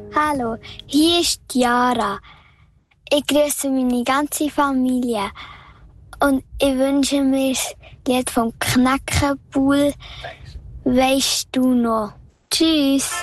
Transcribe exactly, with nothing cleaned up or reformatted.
Hallo, hier ist Jara. Ich grüße meine ganze Familie und ich wünsche mir das Lied vom Knäckebuhl. Weisst du noch? Tschüss.